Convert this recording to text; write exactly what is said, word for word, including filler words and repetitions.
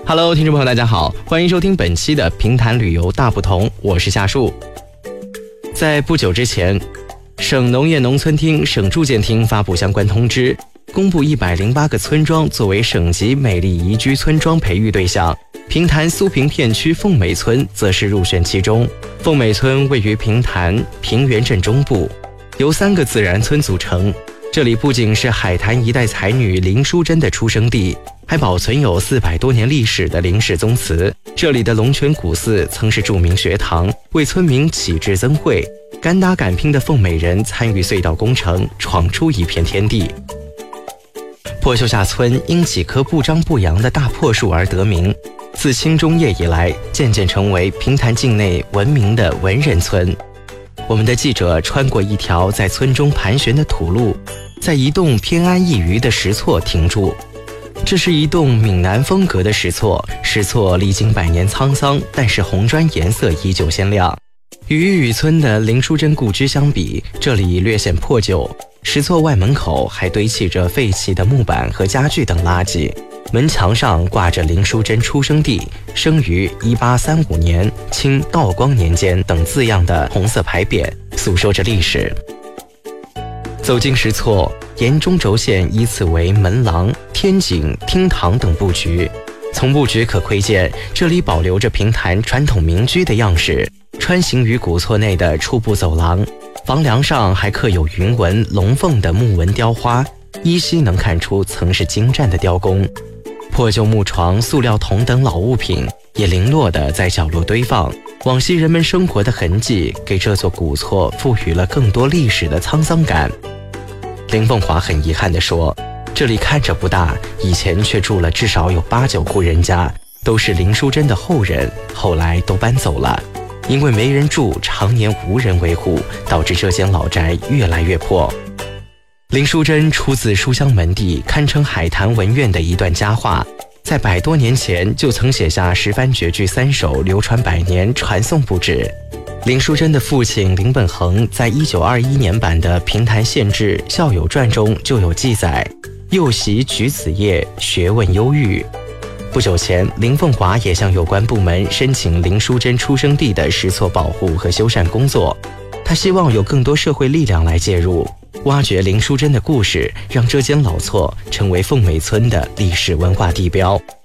Hello， 听众朋友，大家好，欢迎收听本期的平潭旅游大不同，我是夏树。在不久之前，省农业农村厅、省住建厅发布相关通知，公布一百零八个村庄作为省级美丽宜居村庄培育对象，平潭苏平片区凤美村则是入选其中。凤美村位于平潭平原镇中部，由三个自然村组成。这里不仅是海坛一代才女林淑珍的出生地，还保存有四百多年历史的林氏宗祠。这里的龙泉古寺曾是著名学堂，为村民启智增慧。敢打敢拼的凤美人参与隧道工程，闯出一片天地。破绣下村因几棵不张不扬的大破树而得名，自清中叶以来，渐渐成为平潭境内闻名的文人村。我们的记者穿过一条在村中盘旋的土路，在一栋偏安一隅的石厝停住。这是一栋闽南风格的石厝，石厝历经百年沧桑，但是红砖颜色依旧鲜亮。与雨村的林淑珍故居相比，这里略显破旧。石厝外门口还堆砌着废弃的木板和家具等垃圾，门墙上挂着林淑珍出生地、生于一八三五年、清道光年间等字样的红色牌匾，诉说着历史。走进石厝，沿中轴线依次为门廊、天井、厅堂等布局。从布局可窥见，这里保留着平潭传统民居的样式。穿行于古厝内的初步走廊，房梁上还刻有云纹、龙凤的木纹雕花，依稀能看出曾是精湛的雕工。破旧木床、塑料桶等老物品也零落地在角落堆放，往昔人们生活的痕迹给这座古厝赋予了更多历史的沧桑感。林凤华很遗憾地说，这里看着不大，以前却住了至少有八九户人家，都是林淑珍的后人，后来都搬走了。因为没人住，常年无人维护，导致这间老宅越来越破。林淑珍出自书香门第，堪称海坛文苑的一段佳话，在百多年前就曾写下十番绝句三首，流传百年，传颂不止。林淑珍的父亲林本衡在一九二一年版的《平潭县志·校友传》中就有记载：幼习举子业，学问优育。不久前，林凤华也向有关部门申请林淑珍出生地的石厝保护和修缮工作。他希望有更多社会力量来介入，挖掘林淑珍的故事，让这间老厝成为凤美村的历史文化地标。